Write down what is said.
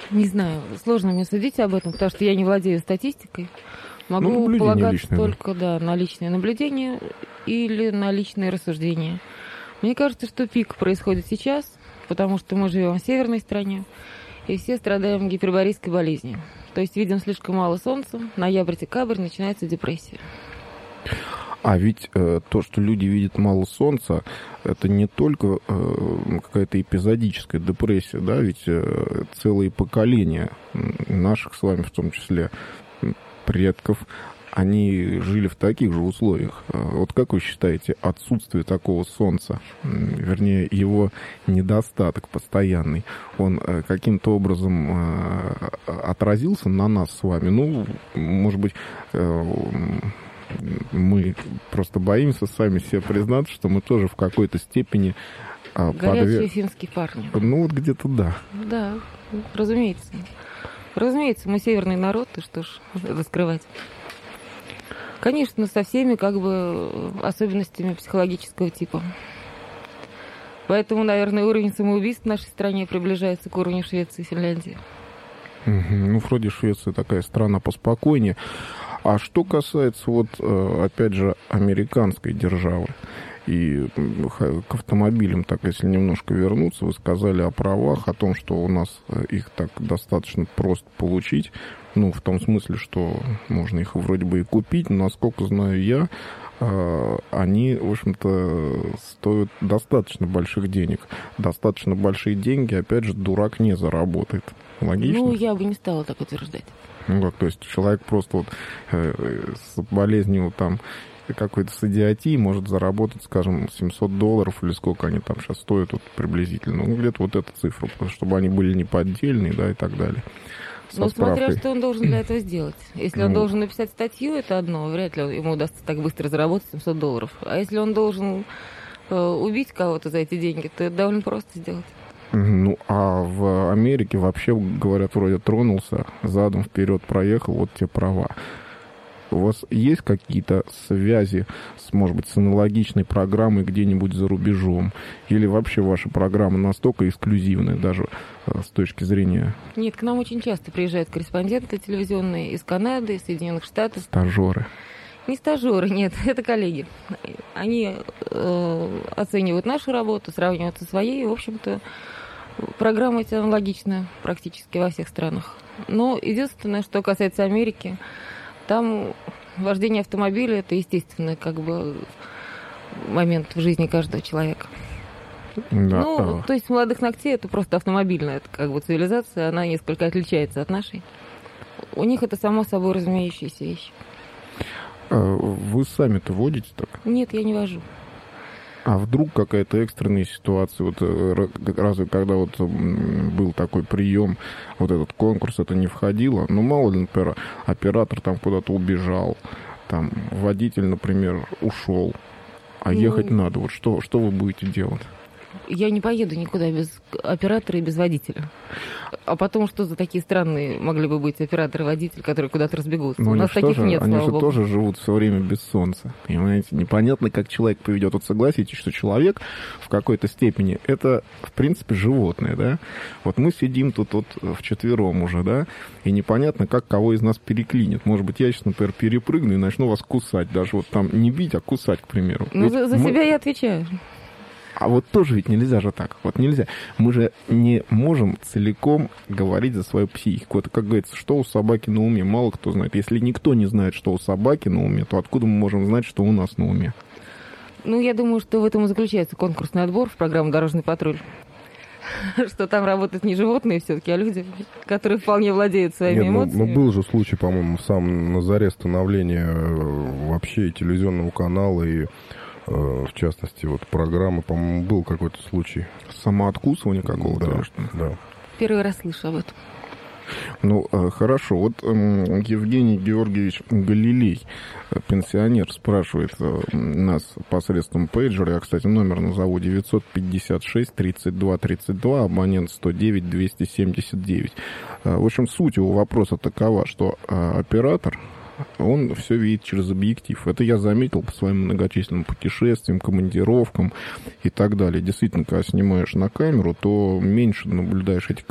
Не знаю, сложно мне судить об этом, потому что я не владею статистикой. Могу наблюдение полагаться личное, только на личные наблюдения или на личные рассуждения. Мне кажется, что пик происходит сейчас, потому что мы живем в северной стране, и все страдаем гиперборейской болезнью. То есть видим слишком мало солнца, ноябрь-декабрь, начинается депрессия. А ведь то, что люди видят мало солнца, это не только какая-то эпизодическая депрессия, да, ведь целые поколения наших с вами, в том числе предков, они жили в таких же условиях. Вот как вы считаете, отсутствие такого солнца, вернее, его недостаток постоянный, он каким-то образом отразился на нас с вами? Ну, может быть, мы просто боимся сами себе признаться, что мы тоже в какой-то степени... Горячие финские парни. Ну, вот где-то да. Да, разумеется. Разумеется, мы северный народ, и что ж это скрывать. Конечно, со всеми особенностями психологического типа. Поэтому, наверное, уровень самоубийств в нашей стране приближается к уровню Швеции и Финляндии. Ну, вроде Швеция такая страна поспокойнее. А что касается, опять же, американской державы, и к автомобилям, так если немножко вернуться, вы сказали о правах, о том, что у нас их так достаточно просто получить, в том смысле, что можно их вроде бы и купить, но, насколько знаю я, они, в общем-то, стоят достаточно больших денег. Достаточно большие деньги, опять же, дурак не заработает. Логично? Я бы не стала так утверждать. То есть человек просто с болезнью какой-то с идиотией может заработать, скажем, $700 или сколько они там сейчас стоят приблизительно. Где-то эта цифра, чтобы они были не поддельные, да, и так далее. Смотря что он должен для этого сделать. Если он должен написать статью, это одно. Вряд ли ему удастся так быстро заработать $700. А если он должен убить кого-то за эти деньги, то это довольно просто сделать. А в Америке вообще, говорят, вроде тронулся, задом вперед проехал, вот те права. У вас есть какие-то связи может быть, с аналогичной программой где-нибудь за рубежом? Или вообще ваша программа настолько эксклюзивная, даже с точки зрения... Нет, к нам очень часто приезжают корреспонденты телевизионные из Канады, из Соединенных Штатов. Стажеры. Не стажеры, нет, это коллеги. Они оценивают нашу работу, сравнивают со своей. В общем-то, программа эти аналогична практически во всех странах. Но единственное, что касается Америки, там вождение автомобиля – это естественный момент в жизни каждого человека. Да. То есть молодых ногтей – это просто автомобильная цивилизация, она несколько отличается от нашей. У них это само собой разумеющаяся вещь. Вы сами-то водите так? Нет, я не вожу. А вдруг какая-то экстренная ситуация, разве когда был такой прием, этот конкурс, это не входило? Мало ли, например, оператор там куда-то убежал, там водитель, например, ушел, а ехать надо. Что вы будете делать? Я не поеду никуда без оператора и без водителя. А потом, что за такие странные могли бы быть оператор и водитель, которые куда-то разбегутся? У нас таких нет, они слава богу. Тоже живут все время без солнца. Понимаете? Непонятно, как человек поведет. Согласитесь, что человек в какой-то степени это, в принципе, животное, да? Мы сидим тут вчетвером уже, да? И непонятно, как кого из нас переклинит. Может быть, я сейчас, например, перепрыгну и начну вас кусать. Даже там не бить, а кусать, к примеру. За себя я отвечаю. А тоже ведь нельзя же так. Нельзя. Мы же не можем целиком говорить за свою психику. Это, как говорится, что у собаки на уме, мало кто знает. Если никто не знает, что у собаки на уме, то откуда мы можем знать, что у нас на уме? Я думаю, что в этом и заключается конкурсный отбор в программу «Дорожный патруль». Что там работают не животные все-таки, а люди, которые вполне владеют своими эмоциями. Был же случай, по-моему, сам на заре становления вообще телевизионного канала и... В частности, программы, по-моему, был какой-то случай. Самооткусывания какого-то? Да. Первый раз слышу об этом. Хорошо. Евгений Георгиевич Галилей, пенсионер, спрашивает нас посредством пейджера. Я, кстати, номер назову: 956-32-32, абонент 109-279. В общем, суть его вопроса такова, что оператор... он все видит через объектив. Это я заметил по своим многочисленным путешествиям, командировкам и так далее. Действительно, когда снимаешь на камеру, то меньше наблюдаешь эти